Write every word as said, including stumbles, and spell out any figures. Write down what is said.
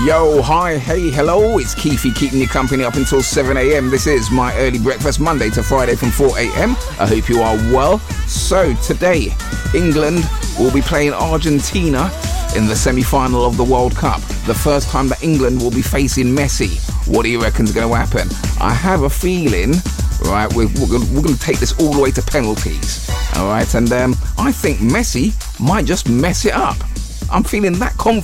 Yo, hi, hey, hello, it's Keefy keeping you company up until seven a.m. This is my early breakfast, Monday to Friday from four a.m. I hope you are well. So today, England will be playing Argentina in the semi-final of the World Cup. The first time that England will be facing Messi. What do you reckon is going to happen? I have a feeling, right, we're, we're, we're going to take this all the way to penalties. All right, and um, I think Messi might just mess it up. I'm feeling that confident.